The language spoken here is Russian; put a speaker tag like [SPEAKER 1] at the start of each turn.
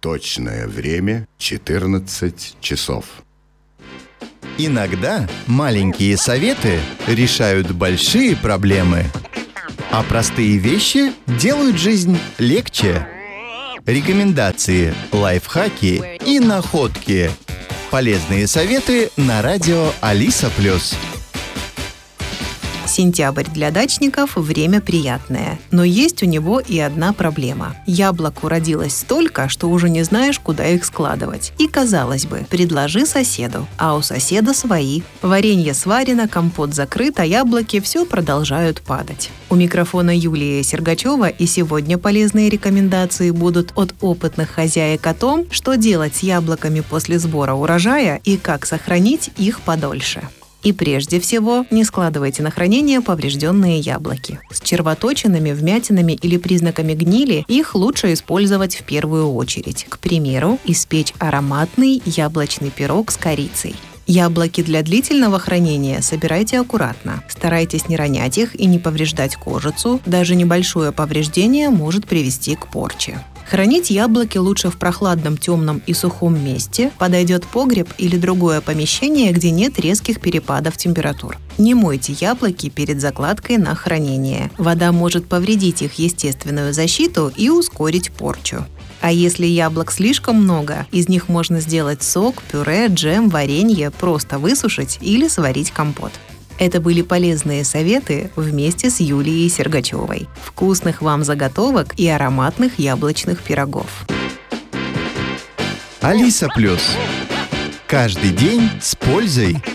[SPEAKER 1] Точное время 14 часов.
[SPEAKER 2] Иногда маленькие советы решают большие проблемы, а простые вещи делают жизнь легче. Рекомендации, лайфхаки и находки. Полезные советы на радио Алиса+.
[SPEAKER 3] Сентябрь для дачников – время приятное. Но есть у него и одна проблема. Яблок уродилось столько, что уже не знаешь, куда их складывать. И, казалось бы, предложи соседу, а у соседа свои. Варенье сварено, компот закрыт, а яблоки все продолжают падать. У микрофона Юлия Сергачева, и сегодня полезные рекомендации будут от опытных хозяек о том, что делать с яблоками после сбора урожая и как сохранить их подольше. И прежде всего, не складывайте на хранение поврежденные яблоки. С червоточинами, вмятинами или признаками гнили их лучше использовать в первую очередь. К примеру, испечь ароматный яблочный пирог с корицей. Яблоки для длительного хранения собирайте аккуратно. Старайтесь не ронять их и не повреждать кожицу. Даже небольшое повреждение может привести к порче. Хранить яблоки лучше в прохладном, темном и сухом месте. Подойдет погреб или другое помещение, где нет резких перепадов температур. Не мойте яблоки перед закладкой на хранение. Вода может повредить их естественную защиту и ускорить порчу. А если яблок слишком много, из них можно сделать сок, пюре, джем, варенье, просто высушить или сварить компот. Это были полезные советы вместе с Юлией Сергачевой. Вкусных вам заготовок и ароматных яблочных пирогов.
[SPEAKER 2] Алиса+. Каждый день с пользой.